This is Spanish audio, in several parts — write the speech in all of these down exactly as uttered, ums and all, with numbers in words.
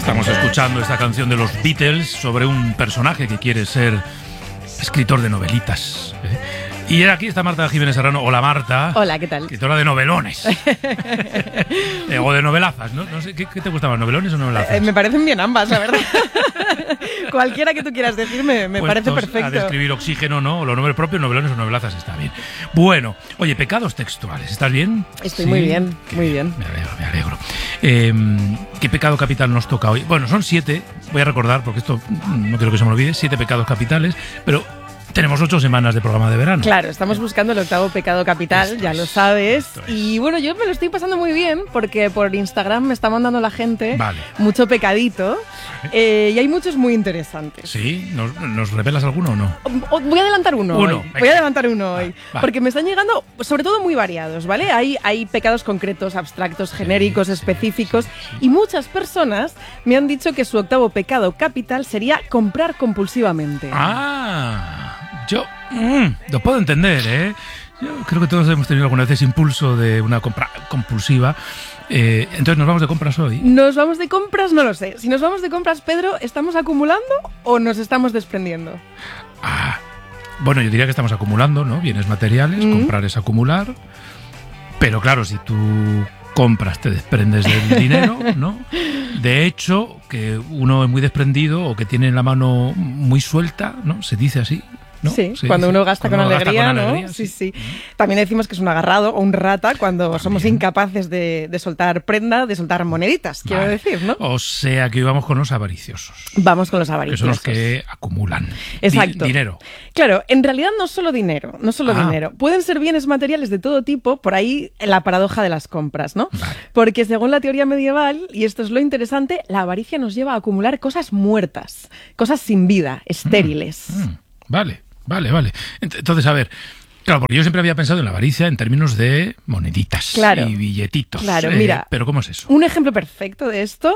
Estamos escuchando esta canción de los Beatles sobre un personaje que quiere ser escritor de novelitas. ¿eh? Y aquí está Marta Jiménez Serrano. Hola, Marta. Hola, ¿qué tal? Escritora de novelones. eh, o de novelazas, ¿no? No sé, ¿qué, ¿qué te gustaban, novelones o novelazas? Eh, me parecen bien ambas, la verdad. Cualquiera que tú quieras decirme, me Puestos parece perfecto. a describir Oxígeno, ¿no? O los nombres propios, novelones o novelazas, está bien. Bueno, oye, pecados textuales, ¿estás bien? Estoy ¿Sí? muy bien, Qué muy bien. Me alegro, me alegro. Eh, ¿Qué pecado capital nos toca hoy? Bueno, son siete, voy a recordar, porque esto no quiero que se me olvide, siete pecados capitales, pero tenemos ocho semanas de programa de verano. Claro, estamos buscando el octavo pecado capital, Esto ya es, lo sabes. esto es. Y bueno, yo me lo estoy pasando muy bien porque por Instagram me está mandando la gente Vale. mucho pecadito eh, y hay muchos muy interesantes. ¿Sí? ¿Nos, nos revelas alguno o no? O- Voy a adelantar uno, Uno, hoy. venga. Voy a adelantar uno hoy. va. Porque me están llegando, sobre todo, muy variados, ¿vale? Hay, hay pecados concretos, abstractos, genéricos, específicos. Y muchas personas me han dicho que su octavo pecado capital sería comprar compulsivamente. Ah, yo mm, lo puedo entender, ¿eh? Yo creo que todos hemos tenido alguna vez ese impulso de una compra compulsiva. Eh, entonces, ¿nos vamos de compras hoy? ¿Nos vamos de compras? No lo sé. Si nos vamos de compras, Pedro, ¿estamos acumulando o nos estamos desprendiendo? Ah, bueno, yo diría que estamos acumulando, ¿no? Bienes materiales, Mm. comprar es acumular. Pero claro, si tú compras, te desprendes del dinero, ¿no? De hecho, que uno es muy desprendido o que tiene la mano muy suelta, ¿no? Se dice así, ¿no? Sí, Se cuando dice, uno gasta, cuando con, uno gasta alegría, con ¿no? alegría, Sí, sí. También decimos que es un agarrado o un rata cuando somos incapaces de, de soltar prenda, de soltar moneditas, quiero Vale. decir, ¿no? O sea que hoy vamos con los avariciosos, Vamos con los que son avariciosos. los que acumulan Exacto. Di- dinero. Claro, en realidad no solo dinero, no solo Ah. dinero. Pueden ser bienes materiales de todo tipo, por ahí la paradoja de las compras, ¿no? Vale. Porque según la teoría medieval, y esto es lo interesante, la avaricia nos lleva a acumular cosas muertas, cosas sin vida, estériles. Mm, vale, vale, vale. Ent- Entonces, a ver, claro, porque yo siempre había pensado en la avaricia en términos de moneditas Claro. y billetitos. Claro, Eh, mira. Pero ¿cómo es eso? Un ejemplo perfecto de esto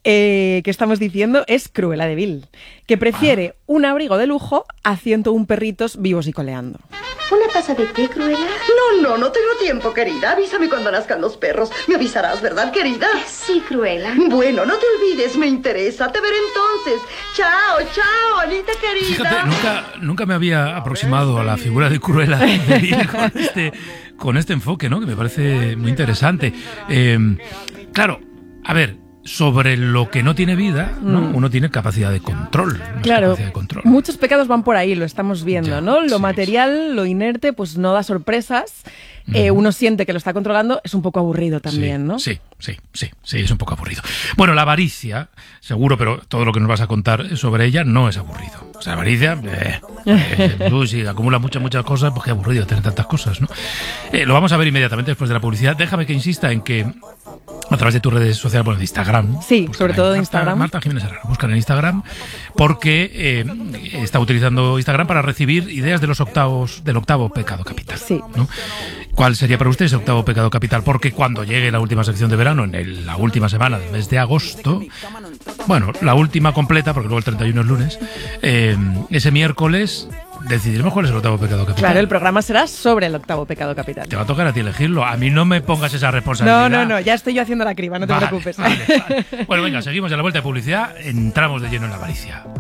eh, que estamos diciendo es Cruella de Vil, que prefiere un abrigo de lujo a ciento un perritos vivos y coleando. ¿Una taza de té, Cruella? No, no, no tengo tiempo, querida. Avísame cuando nazcan los perros. Me avisarás, ¿verdad, querida? Sí, Cruella. Bueno, no te olvides, me interesa. Te veré entonces. Chao, chao, Anita querida. Fíjate, nunca, nunca me había aproximado a la figura de Cruella de Vil con este, con este enfoque, ¿no? Que me parece muy interesante. Eh, claro, a ver, sobre lo que no tiene vida, ¿no? Mm. Uno tiene capacidad de control. más Claro, capacidad de control. muchos pecados van por ahí, lo estamos viendo, Ya, ¿no? Lo sí, material, lo inerte, pues no da sorpresas. Eh, uno siente que lo está controlando, es un poco aburrido también, sí, ¿no? Sí, sí, sí, sí, es un poco aburrido. Bueno, la avaricia, seguro, pero todo lo que nos vas a contar sobre ella no es aburrido. O sea, la avaricia, eh, eh, tú si acumula muchas, muchas cosas, pues qué aburrido tener tantas cosas, ¿no? Eh, lo vamos a ver inmediatamente después de la publicidad. Déjame que insista en que a través de tus redes sociales, bueno, de Instagram. Sí, buscan sobre ahí todo de Marta- Instagram. Marta Jiménez Serrano, buscan en Instagram, porque eh, está utilizando Instagram para recibir ideas de los octavos, del octavo pecado capital. Sí. ¿no? ¿Cuál sería para usted ese octavo pecado capital? Porque cuando llegue la última sección de verano, en el- la última semana del mes de agosto, bueno, la última completa, porque luego el treinta y uno es lunes, eh, ese miércoles decidiremos cuál es el octavo pecado capital. Claro, el programa será sobre el octavo pecado capital. Te va a tocar a ti elegirlo. A mí no me pongas esa No, responsabilidad. no, no, ya estoy yo haciendo la criba, no te Vale, preocupes. vale, vale. Bueno, venga, seguimos en la vuelta de publicidad. Entramos de lleno en la avaricia.